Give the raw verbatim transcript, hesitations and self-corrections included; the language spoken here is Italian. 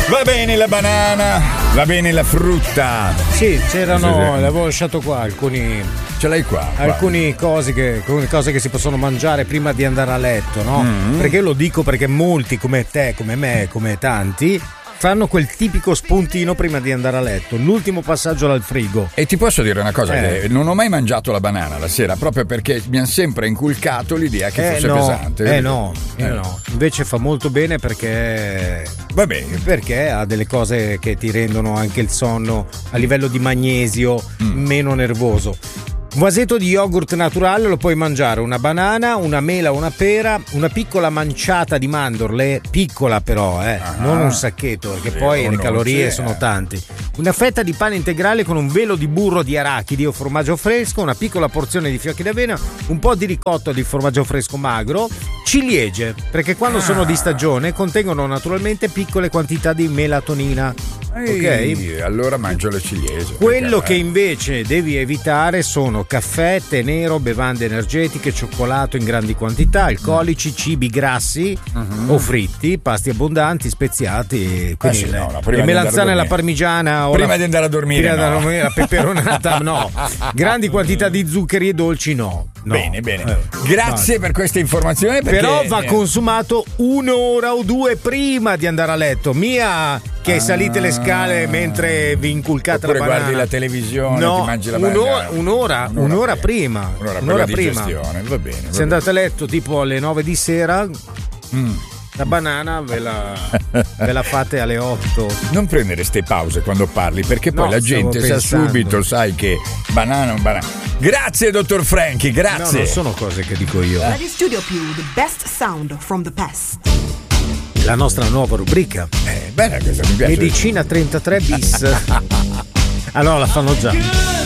Va bene la banana, va bene la frutta. Sì, c'erano, l'avevo lasciato qua alcuni. Ce l'hai qua? Alcune cose che, alcune cose che si possono mangiare prima di andare a letto, no? Mm-hmm. Perché lo dico perché molti come te, come me, come tanti fanno quel tipico spuntino prima di andare a letto, l'ultimo passaggio dal frigo. E ti posso dire una cosa, eh. che non ho mai mangiato la banana la sera proprio perché mi hanno sempre inculcato l'idea che eh fosse no, pesante. Eh no, eh no, invece fa molto bene perché va bene, perché ha delle cose che ti rendono anche il sonno a livello di magnesio mm. meno nervoso. Un vasetto di yogurt naturale lo puoi mangiare, una banana, una mela, una pera, una piccola manciata di mandorle, piccola però, eh, ah, non un sacchetto, perché poi le calorie c'è. sono tante. Una fetta di pane integrale con un velo di burro di arachidi o formaggio fresco, una piccola porzione di fiocchi d'avena, un po' di ricotta di formaggio fresco magro, ciliegie, perché quando ah. sono di stagione contengono naturalmente piccole quantità di melatonina. Ehi, ok, allora mangio le ciliegie. Quello che invece devi evitare sono caffè, tè nero, bevande energetiche, cioccolato in grandi quantità, alcolici, cibi grassi uh-huh. o fritti, pasti abbondanti, speziati. Eh sì, no, no, le melanzane alla parmigiana o prima la, di andare a dormire, prima no. da, la peperonata no. Grandi quantità di zuccheri e dolci no. no. Bene, bene. Eh, Grazie no. per questa informazione. Perché... Però va consumato un'ora o due prima di andare a letto. Mia che ah. salite le scale mentre vi inculcate Oppure la banana. guardi la televisione, no, ti mangi la un'ora, banana. Un'ora, un'ora, un'ora prima. prima. Un'ora, un'ora per prima. La digestione, va bene. Va Se andate a letto tipo alle nove di sera, mm. la banana ve la, ve la fate alle otto. Non prendere ste pause quando parli, perché poi no, la gente sa subito, sai che banana un banana. Grazie dottor Franchi, grazie. No, non sono cose che dico io. Radio Studio più, the best sound from the past. La nostra nuova rubrica. Eh, bella questa, mi piace. Medicina trentatré bis. Ah no, la fanno già.